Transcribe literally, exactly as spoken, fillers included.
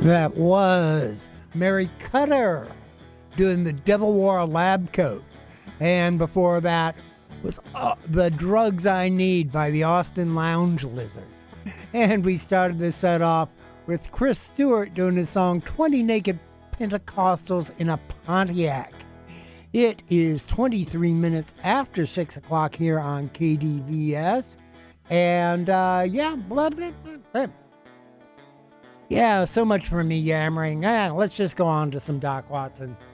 That was Mary Cutter doing the Devil Wore a Lab Coat. And before that was uh, The Drugs I Need by the Austin Lounge Lizards. And we started this set off with Chris Stewart doing his song twenty Naked Pentecostals in a Pontiac. It is twenty-three minutes after six o'clock here on K D V S. And uh, yeah, blah, blah, blah, blah. Yeah, so much for me yammering. Ah, let's just go on to some Doc Watson.